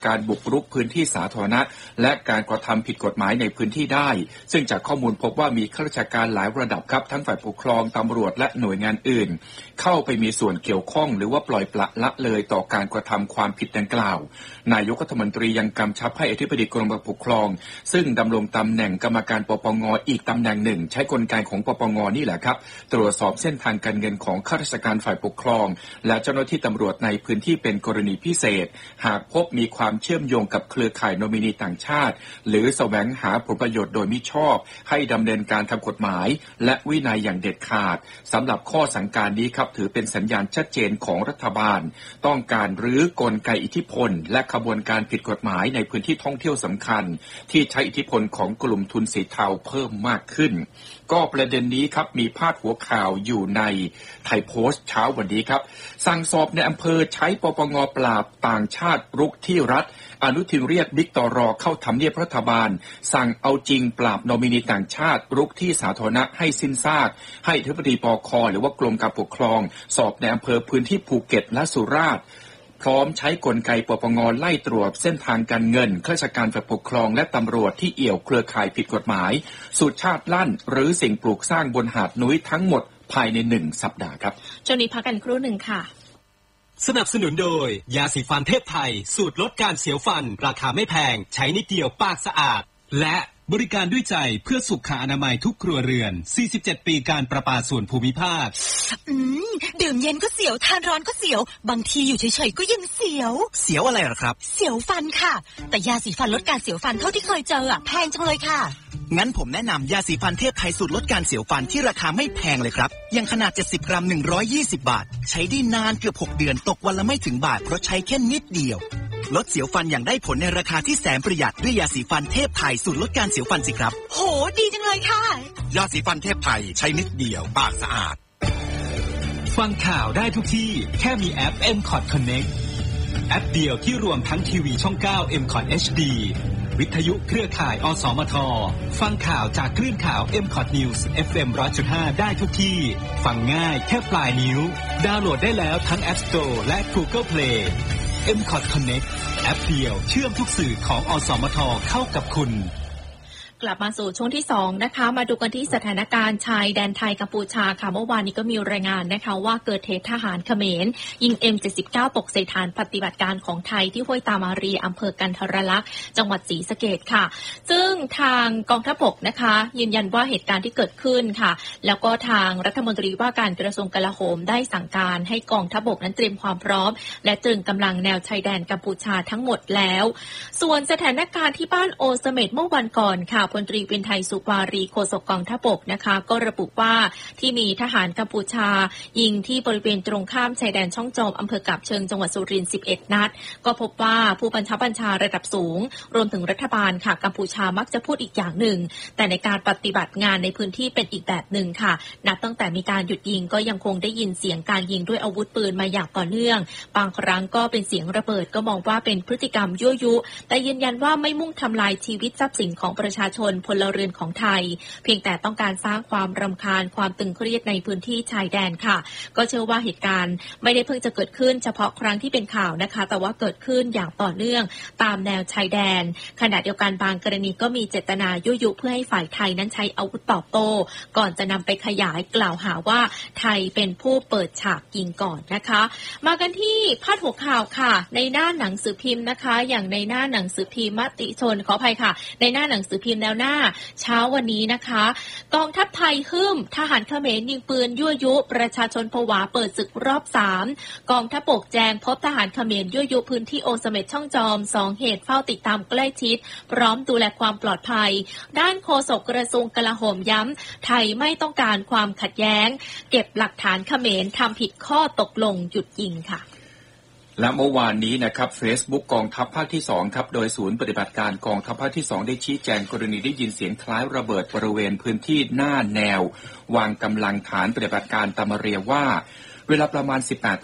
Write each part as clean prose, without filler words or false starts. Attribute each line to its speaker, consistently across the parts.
Speaker 1: การบุกรุกพื้นที่สาธารณะและการกระทำผิดกฎหมายในพื้นที่ได้ซึ่งจากข้อมูลพบว่ามีข้าราชการหลายระดับครับทั้งฝ่ายปกครองตำรวจและหน่วยงานอื่นเข้าไปมีส่วนเกี่ยวข้องหรือว่าปล่อยปละละเลยต่อการกระทำความผิดดังกล่าวนายกรัฐมนตรียังกำชับให้อธิบดีกรมปกครองซึ่งดำรงตำแหน่งกรรมการปปง.อีกตำแหน่งหนึ่งใช้กลไกของปปง.นี่แหละครับตรวจสอบเส้นทางการเงินของข้าราชการฝ่ายปกครองและเจ้าหน้าที่ตำรวจในพื้นที่เป็นกรณีพิเศษหากพบมีความเชื่อมโยงกับเครือข่ายโนมินีต่างชาติหรือแสวงหาผลประโยชน์โดยมิชอบให้ดำเนินการทางกฎหมายและวินัยอย่างเด็ดขาดสำหรับข้อสั่งการนี้ครับถือเป็นสัญญาณชัดเจนของรัฐบาลต้องการรื้อกลไกอิทธิพลและขบวนการผิดกฎหมายในพื้นที่ท่องเที่ยวสำคัญที่ใช้อิทธิพลของกลุ่มทุนสีเทาเพิ่มมากขึ้นก็ประเด็นนี้ครับมีพาดหัวข่าวอยู่ในไทยโพสต์เช้าวันนี้ครับสั่งสอบในอำเภอใช้ปปง.ปราบต่างชาติรุกที่รัฐอนุทินเรียกบิ๊กตร.เข้าทำเนียบรัฐบาลสั่งเอาจริงปราบโนมินีต่างชาติรุกที่สาธารณะให้สิ้นซากให้อธิบดีปค.หรือว่ากรมการปกครองสอบในอำเภอพื้นที่ภูเก็ตและสุราษฎร์พร้อมใช้กลไกปปง.ไล่ตรวจเส้นทางการเงินข้าราชการฝ่ายปกครองและตำรวจที่เอี่ยวเครือข่ายผิดกฎหมายสุชาติลั่นหรือสิ่งปลูกสร้างบนหาดนุ้ยทั้งหมดภายใน1 สัปดาห์ครับ
Speaker 2: ช่วงนี้พักกันครู่หนึ่งค่ะ
Speaker 3: สนับสนุนโดยยาสีฟันเทพไทยสูตรลดการเสียวฟันราคาไม่แพงใช้นิดเดียวปากสะอาดและบริการด้วยใจเพื่อสุขอนามัยทุกครัวเรือน47ปีการประปาส่วนภูมิภาค
Speaker 4: ดื่มเย็นก็เสียวทานร้อนก็เสียวบางทีอยู่เฉยๆก็ยังเสียว
Speaker 3: อะไรหรอครับ
Speaker 4: เสียวฟันค่ะแต่ยาสีฟันลดการเสียวฟันเท่าที่เคยเจอแพงจังเลยค่ะ
Speaker 3: งั้นผมแนะนำยาสีฟันเทพไทยสูตรลดการเสียวฟันที่ราคาไม่แพงเลยครับยังขนาด70 กรัม120 บาทใช้ได้นานเกือบ6 เดือนตกวันละไม่ถึงบาทเพราะใช้แค่นิดเดียวลดเสียวฟันอย่างได้ผลในราคาที่แสนประหยัดด้วยยาสีฟันเทพไทยสูตรลดการเสียวฟันสิครับ
Speaker 4: โหดีจังเลยค่ะ
Speaker 3: ยาสีฟันเทพไทยใช้นิดเดียวปากสะอาดฟังข่าวได้ทุกที่แค่มีแอป MCOT Connect แอปเดียวที่รวมทั้งทีวีช่อง 9 MCOT HD วิทยุเครือข่ายอสมทฟังข่าวจากคลื่นข่าว MCOT News FM 100.5 ได้ทุกที่ฟังง่ายแค่ปลายนิ้วดาวน์โหลดได้แล้วทั้ง App Store และ Google Play MCOT Connect แอปเดียวเชื่อมทุกสื่อของอสมทเข้ากับคุณ
Speaker 2: กลับมาสู่ช่วงที่2นะคะมาดูกันที่สถานการณ์ชายแดนไทยกัมพูชาค่ะเมื่อวานนี้ก็มีรายงานนะคะว่าเกิดเหตุทหารเขมรยิง M79 ตกใส่ฐานปฏิบัติการของไทยที่ห้วยตามารีอำเภอกันทรลักษณ์จังหวัดศรีสะเกษค่ะซึ่งทางกองทัพบกนะคะยืนยันว่าเหตุการณ์ที่เกิดขึ้นค่ะแล้วก็ทางรัฐมนตรีว่าการกระทรวงกลาโหมได้สั่งการให้กองทัพบกนั้นเตรียมความพร้อมและตรึงกำลังแนวชายแดนกัมพูชาทั้งหมดแล้วส่วนสถานการณ์ที่บ้านโอเสเม็ดเมื่อวันก่อนค่ะพลตรีวินไทยสุวารีโฆษกกองทัพบกนะคะก็ระบุว่าที่มีทหารกัมพูชายิงที่บริเวณตรงข้ามชายแดนช่องจอมอำเภอกาบเชิงจังหวัดสุรินทร์11 นัดก็พบว่าผู้บัญชาระดับสูงรวมถึงรัฐบาลค่ะกัมพูชามักจะพูดอีกอย่างหนึ่งแต่ในการปฏิบัติงานในพื้นที่เป็นอีกแบบหนึ่งค่ะนับตั้งแต่มีการหยุดยิงก็ยังคงได้ยินเสียงการยิงด้วยอาวุธปืนมาอย่างต่อเนื่องบางครั้งก็เป็นเสียงระเบิดก็มองว่าเป็นพฤติกรรมยั่วยุแต่ยืนยันว่าไม่มุ่งทำลายชีวิตทรัพย์สินของประชาชนพลเรือนของไทยเพียงแต่ต้องการสร้างความรำคาญความตึงเครียดในพื้นที่ชายแดนค่ะก็เชื่อว่าเหตุการณ์ไม่ได้เพิ่งจะเกิดขึ้นเฉพาะครั้งที่เป็นข่าวนะคะแต่ว่าเกิดขึ้นอย่างต่อเนื่องตามแนวชายแดนขณะเดียวกันบางกรณีก็มีเจตนายั่วยุเพื่อให้ฝ่ายไทยนั้นใช้อาวุธตอบโต้ก่อนจะนำไปขยายกล่าวหาว่าไทยเป็นผู้เปิดฉากยิงก่อนนะคะมากันที่พาดหัวข่าวค่ะในหน้าหนังสือพิมพ์นะคะอย่างในหน้าหนังสือพิมพ์มติชนขออภัยค่ะในหน้าหนังสือพิมพ์แนวหน้าเช้าวันนี้นะคะกองทัพไทยฮึ่มทหารเขมรยิงปืนยั่วยุประชาชนผวาเปิดศึกรอบ3กองทัพบกแจงพบทหารเขมรยั่วยุพื้นที่โอเสเม็ดช่องจอม2เหตุเฝ้าติดตามใกล้ชิดพร้อมดูแลความปลอดภัยด้านโฆษกกระทรวงกลาโหมย้ำไทยไม่ต้องการความขัดแย้งเก็บหลักฐานเขมรทำผิดข้อตกลงหยุดยิงค่ะ
Speaker 1: และเมื่อวานนี้นะครับ Facebook กองทัพภาคที่2ครับโดยศูนย์ปฏิบัติการกองทัพภาคที่2ได้ชี้แจงกรณีได้ยินเสียงคล้ายระเบิดบริเวณพื้นที่หน้าแนววางกำลังฐานปฏิบัติการตะมะเรียว่าเวลาประมาณ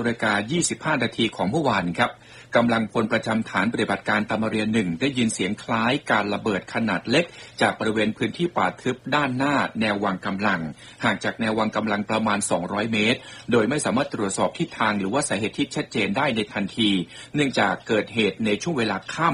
Speaker 1: 18:25 นาทีของเมื่อวานครับกำลังพลประจำฐานปฏิบัติการตะมะเรีย1ได้ยินเสียงคล้ายการระเบิดขนาดเล็กจากบริเวณพื้นที่ป่าทึบด้านหน้าแนววางกำลังห่างจากแนววางกำลังประมาณ200 เมตรโดยไม่สามารถตรวจสอบทิศทางหรือว่าสาเหตุที่ชัดเจนได้ในทันทีเนื่องจากเกิดเหตุในช่วงเวลาค่ำ